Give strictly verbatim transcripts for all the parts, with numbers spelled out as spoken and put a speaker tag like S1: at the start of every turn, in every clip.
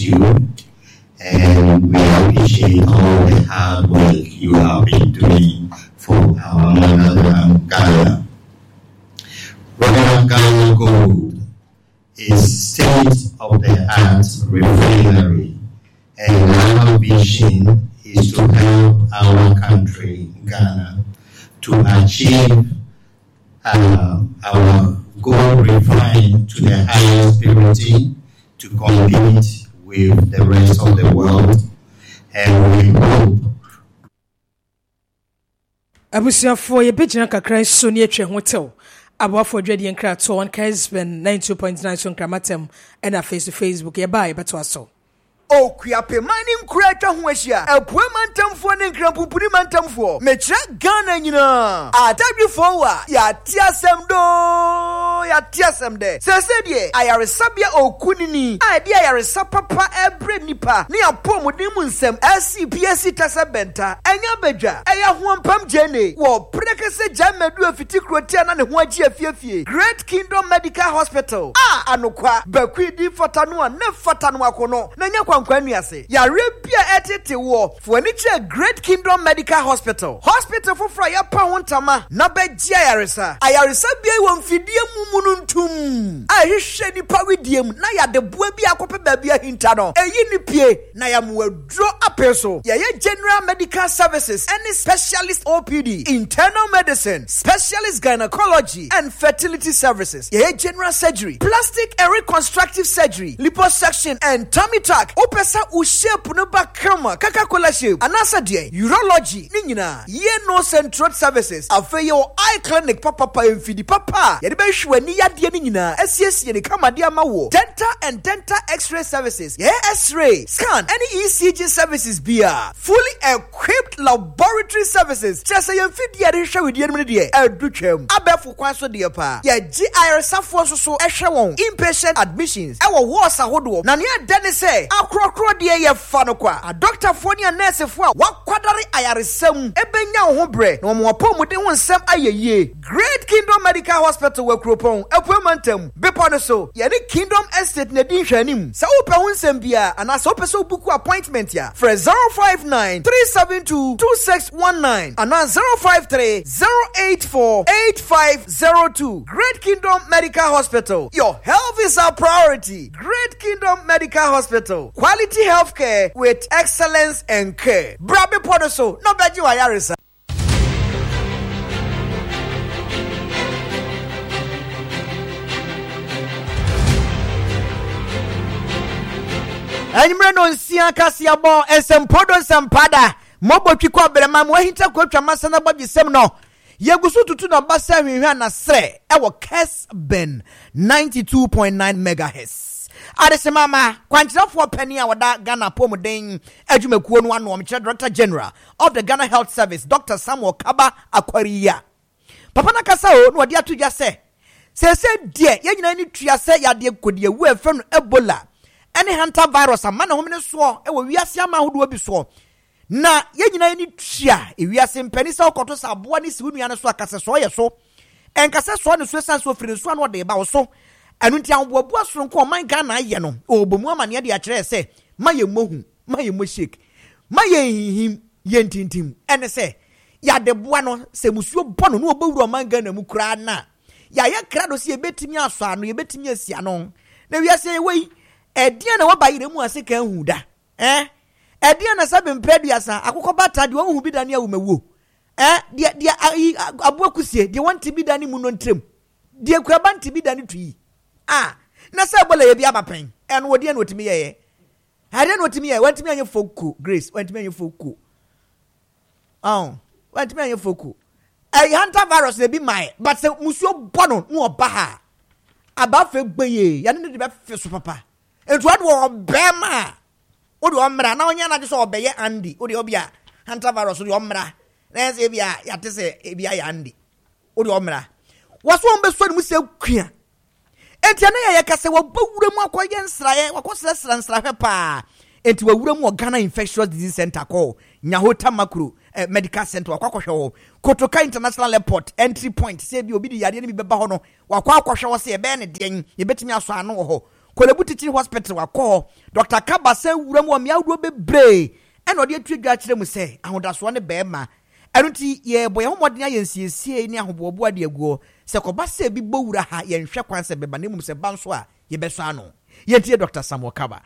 S1: you, and we appreciate all the hard work you have been doing for our mother Ghana. Royal Ghana Gold is state-of-the-art refinery, and our vision is to help our country, Ghana, to achieve uh, our gold refined to the highest purity to compete with the rest of the world, and we hope.
S2: Abusia for ye bejina kakra so ne atwa hotel abafo dwade nkra to on Kaisben ninety-two point nine so nkramatem and face to Facebook ye bye beto aso.
S3: O kuape mining creator ho ahia apue mantamfo ne nkrampupuri mantamfo mekira Ghana nyina adadwefo wa ya tiasem do ya tiasem de sese de ayaresabia okunini ade ayaresa papa ebre nipa ne apomodin mu nsem S P S tasa benta enya badwa eya ho mpam jene wo prekese jamadu afiti krotia na ne ho agi afiafie Great Kingdom Medical Hospital a anokwa bakwidi fatano a ne fatano akono na nya kwankwanuase ya rebia etete wo foniche Great Kingdom Medical Hospital hospital for fra ya pa hontama na begia yaresa ayaresa bia wo mfidie mumunu ntum ahihwe ni pawidiem na ya de boa bia akope ba bia hinta no eyi ni pie na ya mwadro apeso ya ye general medical services any specialist O P D internal medicine specialist gynecology and fertility services ya ye general surgery plastic and reconstructive surgery liposuction and tummy tuck opesa u shape no bakama Coca-Cola shape anasa de urology ni nyina ye nose and throat services afeye o eye clinic papa papa emfidi papa ye de be hwe ni yade ni nyina asiesie ni kama de amawo dental and dental x-ray services ye x-ray scan any E C G services bia fully equipped laboratory services just say emfidi ye de hwe we de ni de adutwam abefo kwan so de pa ye G I R safo so so ehwe won inpatient admissions e wo wards ahodo na ne de ne say akrokro de ye fa no kwa a doctor fo ne nurse fo a wakwadare ayaresam ebenya ho bre na mo apomuden ho nsem ayeye Great Kingdom Medical Hospital wa Kropon apuamantam bepo no so ye ne Kingdom Estate na din hwanim sa wo pe ho nsem bia ana sa wo pe so book appointment ya for zero five nine three seven two two six one nine ana zero five three zero eight four eight five zero two. Great Kingdom Medical Hospital, your health is our priority. Great Kingdom Medical Hospital, quality healthcare with excellence and care. Brabe Podoso, no beji wa yarisa. Enyimre no nsia kasia bo esempodo sempada mobo twiko berema mo hinta ko atwa masana gbadisem no yegusu tutu na basa hwehwa na sre ewo Kaisben ninety-two point nine megahertz adesemama kwanchirafo pani a wada Ghana pomuden adwumakuo no ano omkire Director General of the Ghana Health Service Doctor Samuel Kaba Akwariya papa na kasa o no wade atudwa se sese die ye nyina ni tua se yade kodie wu efe no Ebola ene hanta virus amana homene so ewo wiase ama hodo bi so na ye nyina ni tua ewiase mpani sa okoto sa aboa ni siwu nua ne so akase so ye so enkase so ne so san so firi so no de ba wo so enu ntia aboabua so nko man Ghana ye no obomu amane de akere se maye mohu maye moshek maye hihim ye ntintim ene se ya de boa no se musuo bono no obawuru man Ghana mu kura na ya ye kra do se ye betimi aso ano ye betimi asia no na wiase wei edian na wabayire mu ase kan huda eh edian na sabe mpeduasa akokọ bata de wo hu bi da ne awumawo eh de de aboakusie de wanti bi da ne mu no ntrem de kwaba nti bi da ne tui ah na se bola ye bi abapen en wo de na otimi ye ye hade na otimi ye wantimi anye foku Grace wantimi anye foku oh wantimi anye foku eh hunter virus na bi mai but se musuo bono no oba ha abafe gbeye ya ne de be feso papa etu ado obema odi omra na onya na de so obeye Andy odi obia hunter virus odi omra na se bia ya te se ebia ya Andy odi omra waso ombe so ni mu se kua enti na ya kase wo bawura mu akoye nsraye wakosra sra nsrahe pa enti wawura mu Ghana Infectious Disease Center ko Nyahota Makro eh, Medical Center wakwakohwe wo Kotoka International Airport entry point se bi obi di yade ni beba ho no wakwakohwe wo se ebe ne den ye betimi aso ano ho Kolebu Teaching Hospital wako Doctor Kaba say wuram wa miawdo bebre ena ode atwadwa kire mu say ahodaso ne bema eno ti ye boye homodin ayensiesie ni ahobobo ade aguo se koba se bi bowura ha ye nhwe kwan se beba ne mum se banso a ye beso ano ye tie Doctor Samuel Kaba.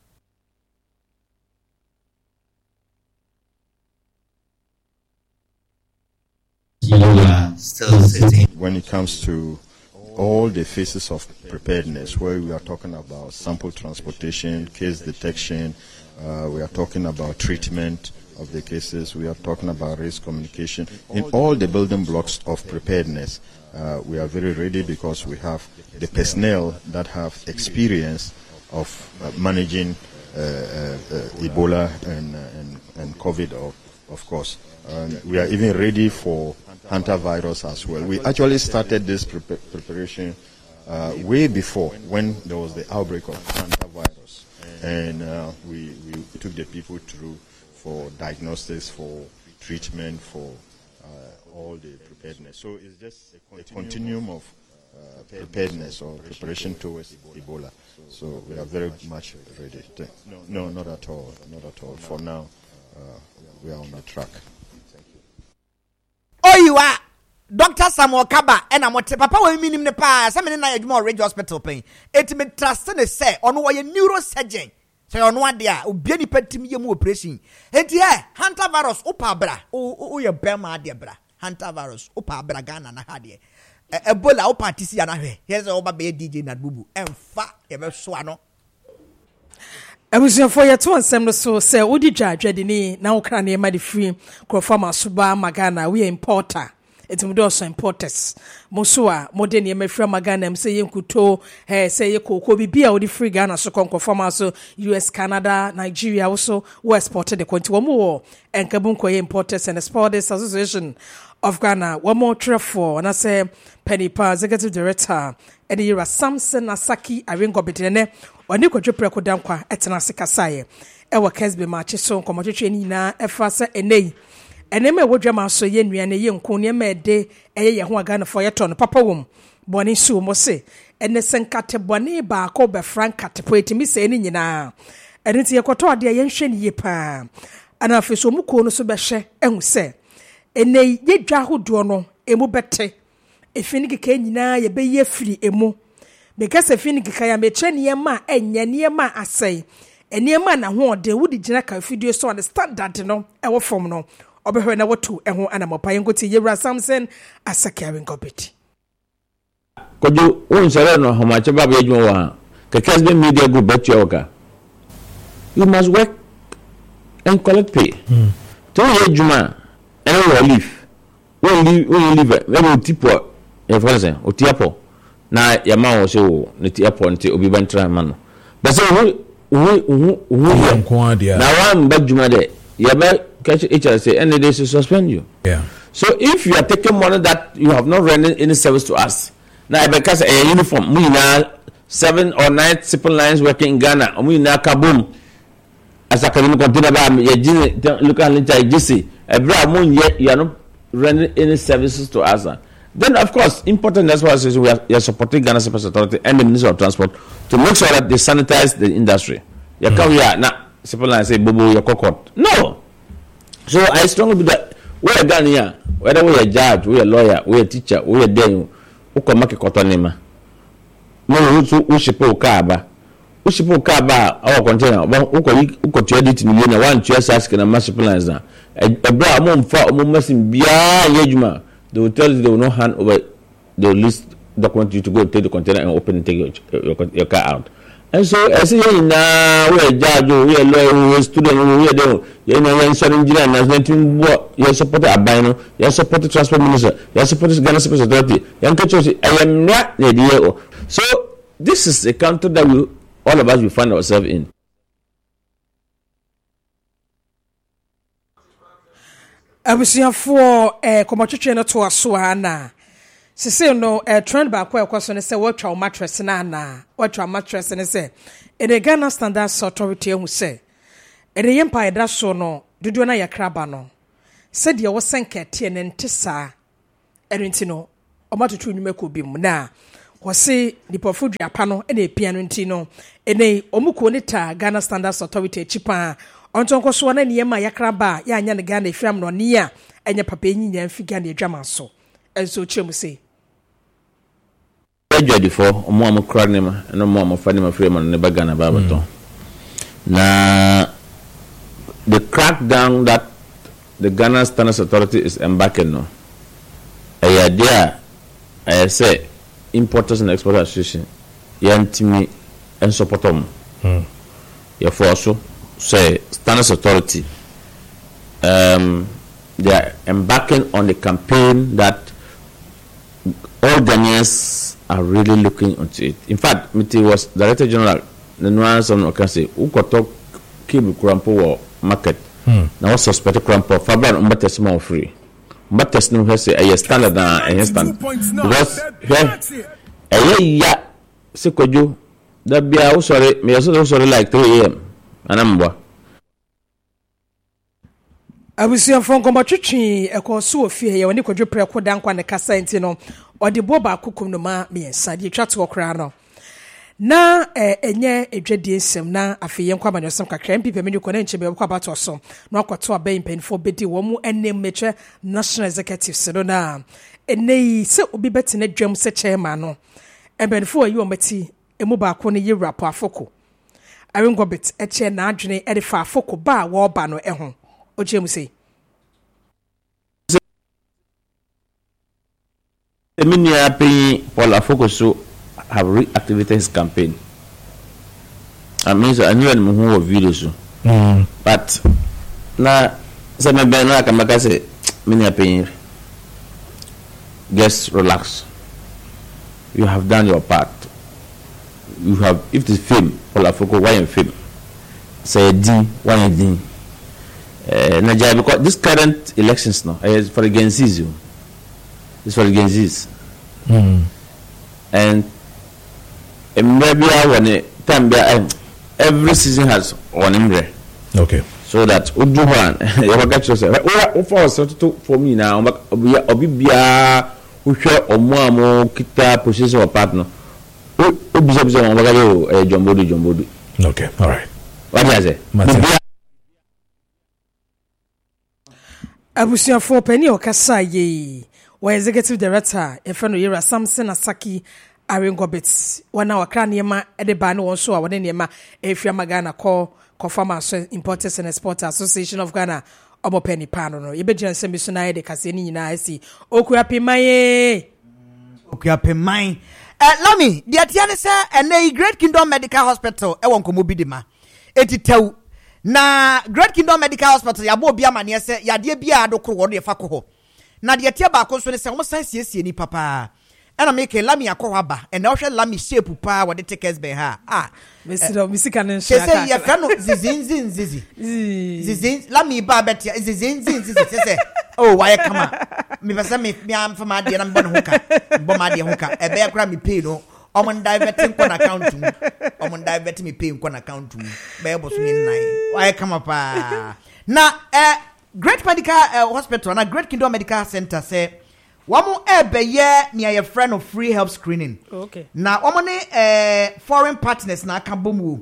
S1: You are still sitting.
S4: When it comes to all the phases of preparedness, where we are talking about sample transportation, case detection, uh, we are talking about treatment of the cases, we are talking about risk communication. In all the building blocks of preparedness, uh, we are very ready because we have the personnel that have experience of uh, managing uh, uh, uh, Ebola and, uh, and, and COVID, of, of course. And we are even ready for hantavirus as well. We actually started this pre- preparation uh, way before when there was the outbreak of hantavirus, and uh, we, we took the people through for diagnostics, for treatment, for uh, all the preparedness. So it's just a continuum of uh, preparedness or preparation towards Ebola. So we are very much ready. No, not at all. Not at all. For now, uh, we are on the track.
S3: Oh, you are Doctor Samuel Kaba and I'm what papa will mean in the past. I mean, I had more radio hospital pain. It may trust and say on why a neurosurgeon. So on one day, Ubiani Petimium operation. And yeah, hantavirus, Opabra, oh, your Bema, dear bra, hantavirus, Opabra Gana, Nahadi. Ebola, Opatisiana, here's all my D J Nabubu, and fat ever swano.
S2: I was your for your two and some so say Udi judge ni now can near my free Crofama Suba Magana, we importer. It's also importers. Mosua, modern ye from Magana, say you could tow, hey, say you could be a free Ghana, so conform also U S, Canada, Nigeria, also were exported the country more and Kabunko Importers and Exporters Association of Ghana. One more traffic, and I say Penny Pa, Executive Director, and the Yura Samson Asaki, Aringo Betene. Wani kwa jopre ko dankwa etena sikasaye ewa kesbe mache so nkomotwetwe ni na efasa enei enema wodwa ma so ye nua na ye nko ne ma de eye ye ho aga na fo ye to no papa wom boni su mo se ene senkate boni ba ko be frankate po etimi se ni nyina enenti ye koto ade ye nhwe ni ye pa ana afeso mu ko no so be hye ehu se enei ye dwa hodo no emu bete efini keke nyina ye be ye firi emu because if you kaya me niema enya niema asai eniema na ho de wudi gina ka video so understand that no e wo form no obehwe na wotu e ho ana mopa yengoti Yewura Samson Asaki Awengobeti
S5: kojo won sere no ho ma che baba ejun wa Kakesbe Media Group betioga you must work and collect pay mm. to ejuma e wo leave won leave won leave e mo tipo e france o tiapo na yama wo se wo ne ti airport obi bantra ma no but say wo wo wo
S6: nko dia
S5: na wa mba djuma de ya ba catch H R say and they suspend you.
S6: Yeah.
S5: So if you are taking money that you have not rendered any service to us, now because a uniform we na seven or nine simple lines working in Ghana, we na kabum as a academic container ba ye jini look at linta jisi e bra mo ye you are not rendering any services to us. Then, of course, important, that's why I say we are, we are supporting Ghana Service Authority and the Ministry of Transport to make sure that they sanitize the industry. You mm. come here, now, simple line say, Bobo, you're cocked. No! So, I strongly believe that we're a Ghanaian, whether we're a judge, we're a lawyer, we're a teacher, we're a day, who can make a cotton name. No, who ship a car, who ship a car, our container, who could edit in the one choice asking a massive lines now. A bra, mom, for a moment, beyond Yejuma. They will tell you they will not hand over. They will list document you to go take the container and open and take your, your, your car out. And so I say, now we are judge, we are lawyer, we are student, we are there. You know, we are insurance engineer, and there's nothing what you support a bino, you support the transport minister, you support the Ghana Service Authority. Young church, I am not the idea. So this is a country that we all of us will find ourselves in.
S2: Abusiafo eh komotwetwe no to aso ana sese no eh trend ba kwa kwaso ne se watwa mattress na na watwa mattress ne se in the Ghana Standards Authority hu se e de yempa eda so no dodo na yakraba no se de wo senkete ne ntesa erinti no omatoto nwuma ko bi mu na wɔse nipɔfo duapa no ɛna epia no nti no ɛnɛ ɔmuko ne ta Ghana Standards Authority chipa ɔntonko so na niyema yakra ba ya anya ne Ghana efiam no ne ya ɛnya papa nyinya mfi Ghana adwama so ɛnso kyerɛ say
S5: ready for omo am kra ne ma no mo am fa ne ma free ma ne ba Ghana ba baton na the crackdown that the Ghana Standards Authority is embarking on a idea I say Importers and Exporters Association yantimi and support them mm. Therefore also say Standards Authority um they are embarking on the campaign that all Ghanaians are really looking into it. In fact, Miti was Director General the nuance on Okase who got talk keep Krampo market mm. now suspect Krampo Fabian umba testimony free umba testimony say a standard and a stand because yeah ya sekojo that be I sorry me also sorry like three a m anamba
S2: abusuafo nkomba twetwe ekoso ofie ye woni kwadwo preko dankwa ne kasa enti no ode bo ba kokum no ma me ensa de twato okra no na eh, enye edwade nsem na afeye nkwa manyosem kakra mpipe meni ko na nchebe kwa bato so na akwato abai mpanifo bedi wo mu enem meche national executives no na enei se obi beti na dwam se chairman no mpanifo ayi o mati emu ba ko ne yewra po afoko awengo bit eche na adwene e de fa afoko ba wo ba no eho oje mu sei
S5: eminia pe Paul Afoko so have reactivated his campaign. I mean, so I knew him who was videos. Mm. But now, some of them like I say, many opinion. Just relax. You have done your part. You have, if the film, Paul Afoko, why in film? Say D, why in D? Nigeria, because this current elections now is for the Gen Zs. It's for the Gen Zs. Mm. And maybe when it time every season has one in there.
S6: Okay.
S5: So that Uduhan, you get yourself. Oh, for us for me now, Obibia, who share Omo, Kita, position or partner. Observe on Jombodi, Jombodi.
S6: Okay, all right.
S5: What is it?
S2: Abusuafo Penny Okasa ye, wa executive director, Efeno Yera Samson Asaki. Arengo bits wana wakra niema ede ba no wonso a wone niema efia magana call Farmers Importers and Exporters Association of Ghana omo penny pano no ye begia nsem so na ede kase ni nyina asi okua pemaye
S3: okua pemaye eh lami dia tia ne se ene Great Kingdom Medical Hospital e won komo bidima etitew na Great Kingdom Medical Hospital ya bo bia mane se yade bia adokro wo de fa ko ho na dia tia ba ko so ne se wo san siesie ni papa and I make a lami akwaba and now shall lami shape pa what the tickets be ha ah
S2: Mister Misika nen
S3: she say ya fa no zizin zin zizi zizin lami ba bet zizin zin zizi say oh why come me pesa me me am for my dey na me bon hoka bo ma dey hoka e be kra me pay no omon diverting kon account mu omon divert me pay kon account mu be bo so me nine why come pa na eh Great Medical uh, Hospital na Great Kingdom Medical Center say Wamu ebe ye ni a friend of free health screening.
S2: Okay.
S3: Na wamu ne uh, foreign partners na kambomu.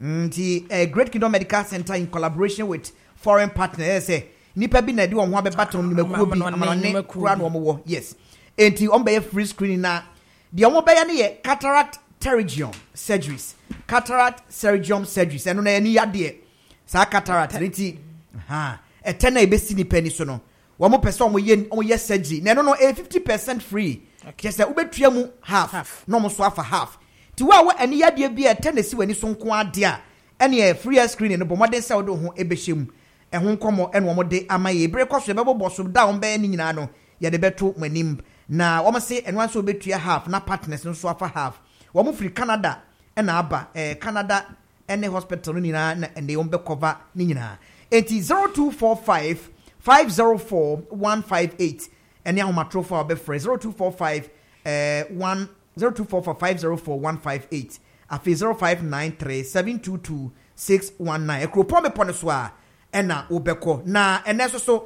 S3: Nti uh, Great Kingdom Medical Center in collaboration with foreign partners say nipa bi na di won ho abebato ni mekuo bi amane kura no wo. Yes. Enti on be free screening na de omo be ye ne ye cataract pterygium surgeries. Cataract pterygium surgeries. Eno na ye ni yade. Sa cataract nti ha etena ebesi ni pani so no. Wamo person mo ye mo ye surgery na no no fifty percent free just say ubetua mu half, half. No mo so afa half ti wa wa ani yade bia tenesi wani so nko ade a ene free screen no bomode say do ho ebehiem ehun komo ene wo de amaye bre koso be bobo so down be ni nyina no ye de beto manim na wo say ene wan so ubetua half na partners no so afa half wo mo free Canada ene aba eh Canada ene hospital no nyina na ene wo be cover ni nyina enti zero two four five five zero four one five eight and now my trophy will be free zero two four five uh one zero two four four five zero four one five eight afi zero five nine three seven two two six one nine ekro pome pone so a ena obeko na ene so so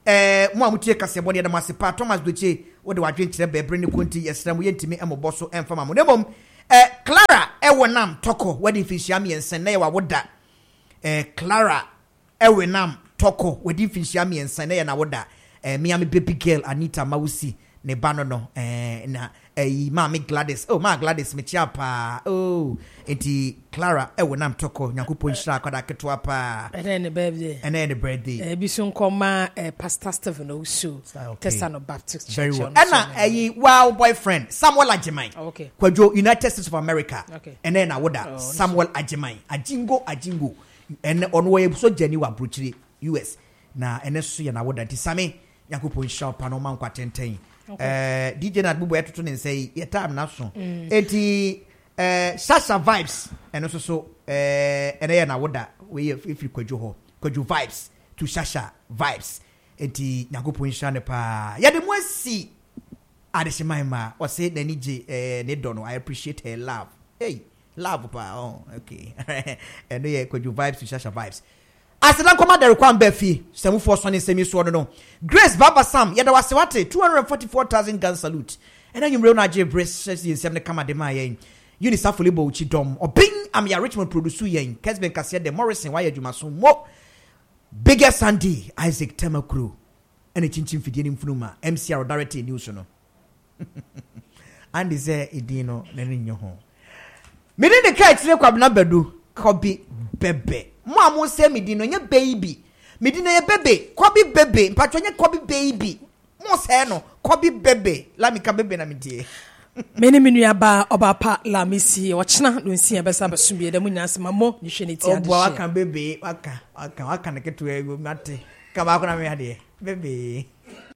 S3: eh mo amutie kase body da masepa Thomas Doche wo de wadwen kire bebre ne konti yesra mo yentimi emobɔ so emfama mo nemom eh Clara Ewenam Toko wedding finishia me ensen na ye wawoda eh Clara Ewenam Toko wedding finishia me ensen na ye na woda eh Miami baby girl Anita Mawusi ne bano no eh na eh Mama Gladys oh ma Gladys me chia pa oh enti Clara Ewenam Toko Nyankopon hira kwada keto pa
S2: ene ne birthday
S3: ene ne birthday
S2: eh bi so nkoma eh Pastor Stephen Osu Tesano Baptist Church.
S3: Very well. Ena eh wow boyfriend Samuel Ajimai
S2: okay
S3: Kwadwo United States of America
S2: okay
S3: ene na woda
S2: oh,
S3: Samuel Ajimai Ajingo Ajingo ene ono we so jani wa brochiri U S na ene so ye na woda nti same Nyankopon hira pa no man kwatenten eh D J na bubu etoto ne say ye time na so enti eh Sasha vibes eno so so eh ene ye na woda we if you Kwadwo ho Kwadwo vibes to Sasha vibes enti Nyankopon hira ne pa ye de mo asi Adeshimai or say the Niji eh ne dono. I appreciate her love. Hey, love pa. Oh, okay. And yeah, could you vibes to Shasha vibes. As the come the requirement befi, semu for swan semi so no. Grace Baba Sam, yada was what two hundred forty-four thousand gun salute. And then you real Nigeria brace says seven kama de my Unisa Fulibo Uchi Dom or Bing am ya Richmond producer yen Kesben Cassia de Morrison why you must mo biggest Sandy Isaac Tema crew and a chinchin fidin fluma M C R director news no. And is there idino nenyo ho me dey the kite le kwabna badu kobi bebe mo amu se me dino nye baby me dino ye bebe kobi bebe mpatwo nye kobi baby mo se no kobi bebe la mi ka bebe na me die
S2: meni minu aba oba pa la misi ochina no nsi e besa basumbi de munyas mamo ni hwe ne ti ade
S3: obo aka bebe aka aka aka ne ketu ego mate ka ba ko na me ade bebe